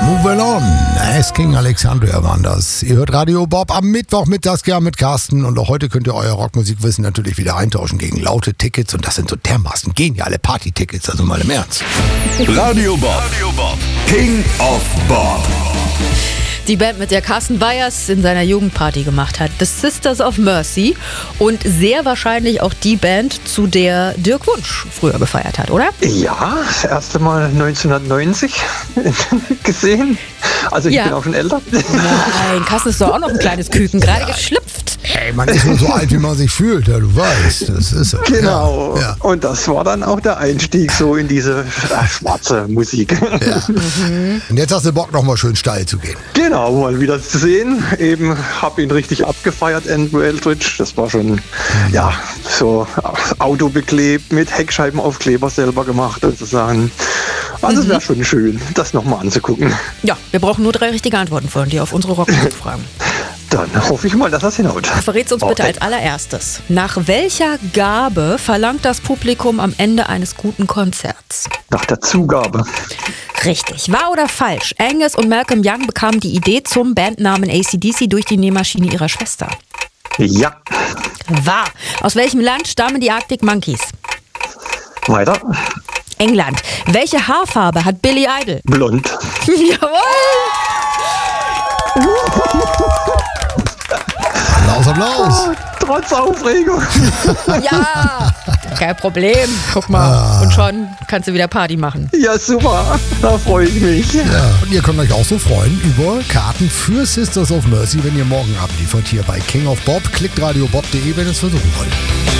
Moving on. Asking Alexandria waren das. Ihr hört Radio Bob am Mittwochmittags gern mit Carsten. Und auch heute könnt ihr euer Rockmusikwissen natürlich wieder eintauschen gegen laute Tickets. Und das sind so dermaßen geniale Party-Tickets, also mal im Ernst. Radio Bob. King of Bob. Die Band, mit der Carsten Weyers in seiner Jugendparty gemacht hat. The Sisters of Mercy. Und sehr wahrscheinlich auch die Band, zu der Dirk Wunsch früher gefeiert hat, oder? Ja, das erste Mal 1990 gesehen. Also ich bin auch schon älter. Nein, Carsten ist doch auch noch ein kleines Küken, gerade geschlüpft. Hey, man ist nur so alt, wie man sich fühlt, ja, du weißt, das ist so. Genau. Ja. Und das war dann auch der Einstieg so in diese schwarze Musik. Ja. Und jetzt hast du Bock, nochmal schön steil zu gehen. Genau, mal wieder zu sehen. Eben habe ihn richtig abgefeiert, Andrew Eldridge. Das war schon, ja, so Auto beklebt, mit Heckscheibenaufkleber selber gemacht sozusagen. Also es wäre schon schön, das nochmal anzugucken. Ja, wir brauchen nur 3 richtige Antworten von dir auf unsere Rockmusikfragen. Dann hoffe ich mal, dass das hinhaut. Verrätst uns bitte als allererstes. Nach welcher Gabe verlangt das Publikum am Ende eines guten Konzerts? Nach der Zugabe. Richtig. Wahr oder falsch? Angus und Malcolm Young bekamen die Idee zum Bandnamen AC/DC durch die Nähmaschine ihrer Schwester. Ja. Wahr. Aus welchem Land stammen die Arctic Monkeys? Weiter. England. Welche Haarfarbe hat Billy Idol? Blond. Jawohl! Applaus, Applaus. Trotz Aufregung. Ja, kein Problem. Guck mal. Und schon kannst du wieder Party machen. Ja, super. Da freue ich mich. Ja. Und ihr könnt euch auch so freuen über Karten für Sisters of Mercy, wenn ihr morgen abliefert hier bei King of Bob. Klickt radiobob.de, wenn ihr es versuchen wollt.